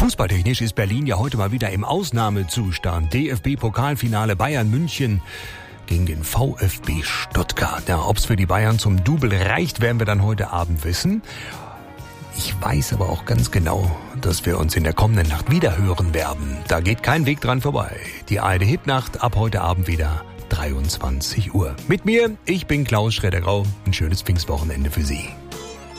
Fußballtechnisch ist Berlin ja heute mal wieder im Ausnahmezustand. DFB-Pokalfinale Bayern München gegen den VfB Stuttgart. Ja, ob es für die Bayern zum Double reicht, werden wir dann heute Abend wissen. Ich weiß aber auch ganz genau, dass wir uns in der kommenden Nacht wieder hören werden. Da geht kein Weg dran vorbei. Die ARD Hitnacht ab heute Abend wieder 23 Uhr. Mit mir, ich bin Klaus Schredder-Grau. Ein schönes Pfingstwochenende für Sie.